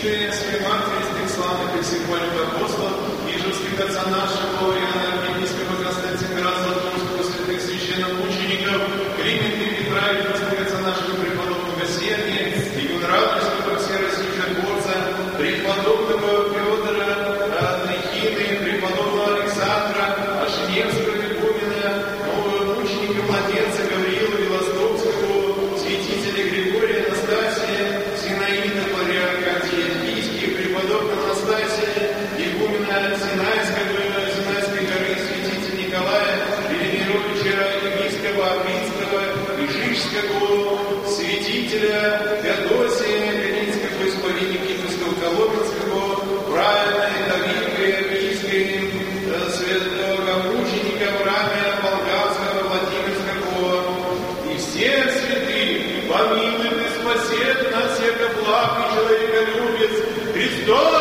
святейшие святых славных и всехвальных апостолов, ижевских отца нашего, Иоанна Архиепископа Константина Златоустого, святых священномучеников, Климента Петра, ижевских отца нашего преподобного Сергия, Игумнрадовского всероссийского Горца, преподобного Феодора Трихины, преподобного Александра, Ашеневского игумена, новомученика младенца Гавриила Белостокского, святителя Григория Анастасия, Синаида Патриарха Антиохийских, преподобного Анастасия, игумена Синайской горы, святителя Николая Велимировича, епископа Апринского и Жижского, святителя Феодосия, Галинского исповедника Киевского Коломенского, праведной Давидовой Армейской, святого мученика Авраама Болгарского, Владимирского, и всех святых, помилует и спасет нас, яко благ и человеколюбец, Христос!